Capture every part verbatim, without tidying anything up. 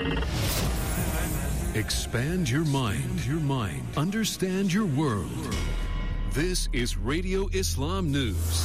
Expand your mind, your mind. Understand your world. This is Radio Islam News.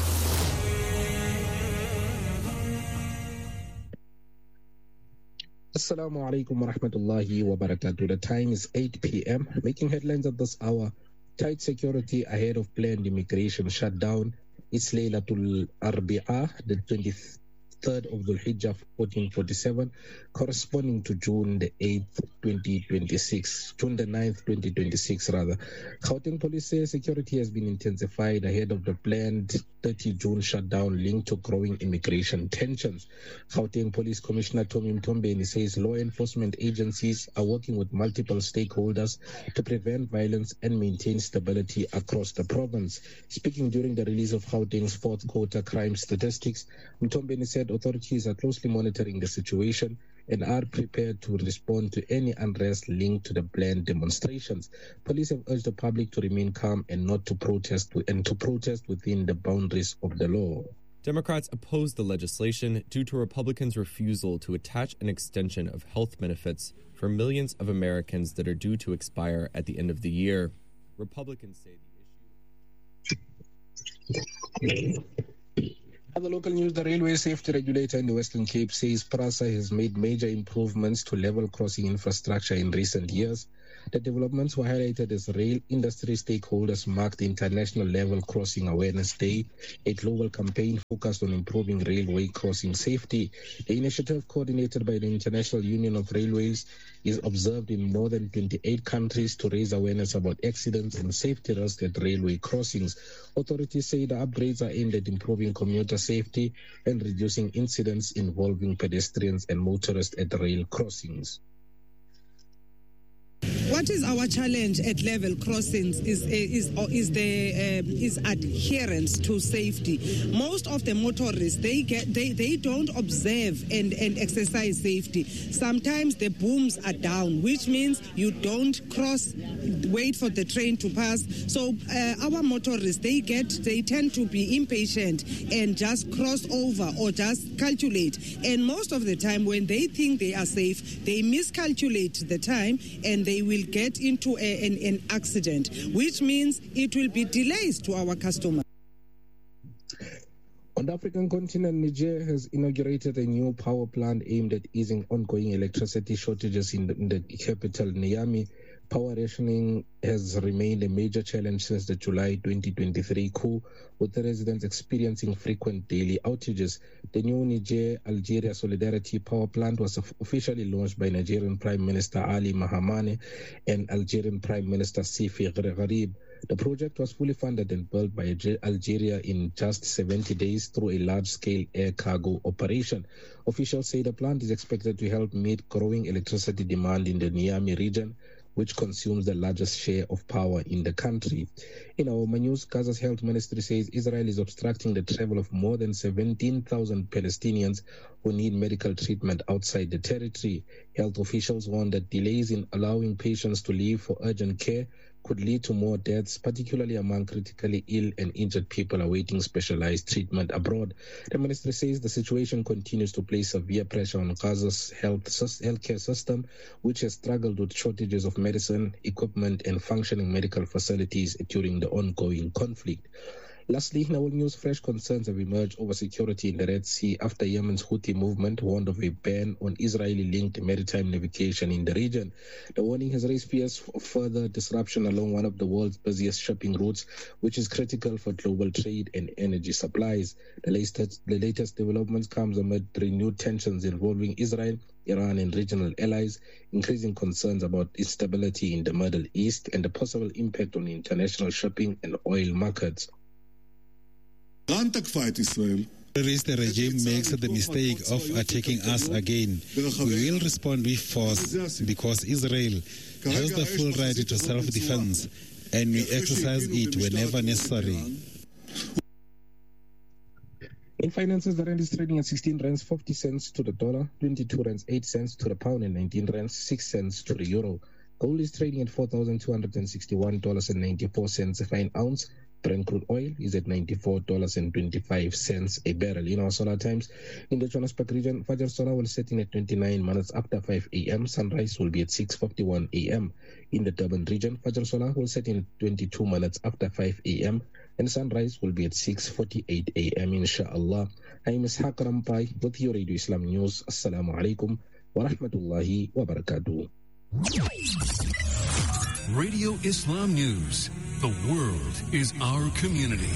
Assalamu alaikum wa rahmatullahi wa barakatuh. The time is eight p.m. Making headlines at this hour. Tight security ahead of planned immigration shutdown. It's Laylatul Arbi'ah, the twenty-third of Dhul Hijjah, fourteen forty-seven, corresponding to June the eighth, twenty twenty-six. June the ninth, twenty twenty-six, rather. Gauteng police say security has been intensified ahead of the planned thirtieth of June shutdown linked to growing immigration tensions. Gauteng Police Commissioner Tommy Mtombeni says law enforcement agencies are working with multiple stakeholders to prevent violence and maintain stability across the province. Speaking during the release of Gauteng's fourth quarter crime statistics, Mtombeni said authorities are closely monitoring the situation and are prepared to respond to any unrest linked to the planned demonstrations. Police have urged the public to remain calm and not to protest and to protest within the boundaries of the law. Democrats opposed the legislation due to Republicans' refusal to attach an extension of health benefits for millions of Americans that are due to expire at the end of the year. Republicans say the issue... Other local news, the railway safety regulator in the Western Cape says PRASA has made major improvements to level crossing infrastructure in recent years. The developments were highlighted as rail industry stakeholders marked International Level Crossing Awareness Day, a global campaign focused on improving railway crossing safety. The initiative, coordinated by the International Union of Railways, is observed in more than twenty-eight countries to raise awareness about accidents and safety risks at railway crossings. Authorities say the upgrades are aimed at improving commuter safety and reducing incidents involving pedestrians and motorists at rail crossings. What is our challenge at level crossings is is is the um, is adherence to safety. Most of the motorists they get they, they don't observe and, and exercise safety. Sometimes the booms are down, which means you don't cross, wait for the train to pass. So uh, our motorists they get they tend to be impatient and just cross over or just calculate. And most of the time when they think they are safe, they miscalculate the time and they will get into a, an, an accident, which means it will be delays to our customers. On the African continent, Niger has inaugurated a new power plant aimed at easing ongoing electricity shortages in the, in the capital, Niamey. Power rationing has remained a major challenge since the July twenty twenty-three coup, with the residents experiencing frequent daily outages. The new Niger-Algeria Solidarity Power Plant was officially launched by Nigerian Prime Minister Ali Mahamane and Algerian Prime Minister Sifi Gharib. The project was fully funded and built by Algeria in just seventy days through a large-scale air cargo operation. Officials say the plant is expected to help meet growing electricity demand in the Niamey region, which consumes the largest share of power in the country. In our news, Gaza's health ministry says Israel is obstructing the travel of more than seventeen thousand Palestinians who need medical treatment outside the territory. Health officials warn that delays in allowing patients to leave for urgent care could lead to more deaths, particularly among critically ill and injured people awaiting specialized treatment abroad. The ministry says the situation continues to place severe pressure on Gaza's health healthcare system, which has struggled with shortages of medicine, equipment, and functioning medical facilities during the ongoing conflict. Lastly, in our news, fresh concerns have emerged over security in the Red Sea after Yemen's Houthi movement warned of a ban on Israeli-linked maritime navigation in the region. The warning has raised fears of further disruption along one of the world's busiest shipping routes, which is critical for global trade and energy supplies. The latest, the latest developments comes amid renewed tensions involving Israel, Iran, and regional allies, increasing concerns about instability in the Middle East and the possible impact on international shipping and oil markets. The regime makes the mistake of attacking us again. We will respond with force because Israel has the full right to self-defense and we exercise it whenever necessary. In finances, the rand is trading at sixteen rands fifty cents to the dollar, twenty-two rands eight cents to the pound, and nineteen rands six cents to the euro. Gold is trading at four thousand two hundred sixty-one dollars and ninety-four cents a fine ounce. Brent crude oil is at ninety-four dollars and twenty-five cents a barrel. In our solar times, in the Johannesburg region, Fajr Solar will set in at twenty-nine minutes after five a.m. Sunrise will be at six fifty-one a.m. In the Durban region, Fajr Solar will set in at twenty-two minutes after five a.m. and sunrise will be at six forty-eight a.m. inshallah. I'm Ishaq Rampai with your Radio Islam News. Assalamu alaikum wa rahmatullahi wa barakatuh. Radio Islam News. The world is our community.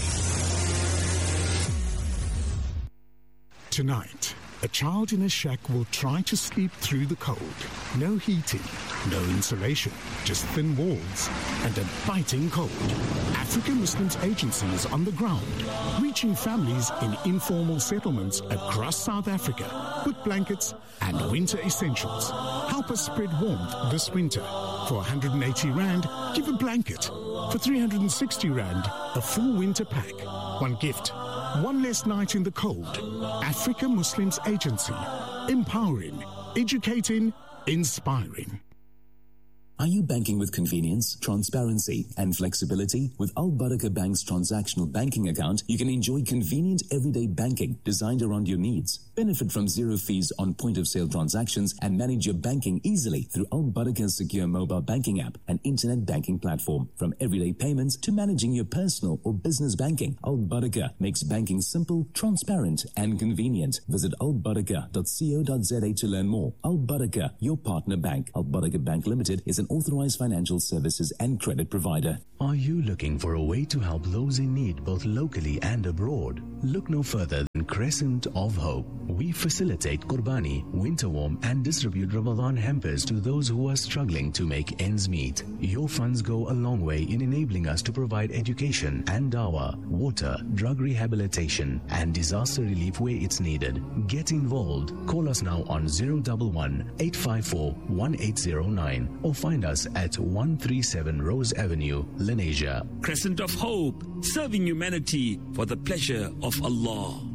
Tonight, a child in a shack will try to sleep through the cold. No heating, no insulation, just thin walls and a biting cold. African Muslims Agency is on the ground, reaching families in informal settlements across South Africa with blankets and winter essentials. Help us spread warmth this winter. For one hundred eighty rand, give a blanket. For three hundred sixty rand, a full winter pack. One gift. One less night in the cold. Africa Muslims Agency. Empowering, educating, inspiring. Are you banking with convenience, transparency, and flexibility? With Al Barakah Bank's transactional banking account, you can enjoy convenient everyday banking designed around your needs. Benefit from zero fees on point-of-sale transactions and manage your banking easily through Al Barakah's secure mobile banking app and internet banking platform. From everyday payments to managing your personal or business banking, Al Barakah makes banking simple, transparent, and convenient. Visit al barakah dot co dot za to learn more. Al Barakah, your partner bank. Al Barakah Bank Limited is an authorized financial services and credit provider. Are you looking for a way to help those in need both locally and abroad? Look no further than Crescent of Hope. We facilitate Qurbani, winter warm, and distribute Ramadan hampers to those who are struggling to make ends meet. Your funds go a long way in enabling us to provide education and dawah, water, drug rehabilitation, and disaster relief where it's needed. Get involved. Call us now on zero one one, eight five four, one eight zero nine or find us at one thirty-seven Rose Avenue, Lenasia. Crescent of Hope, serving humanity for the pleasure of Allah.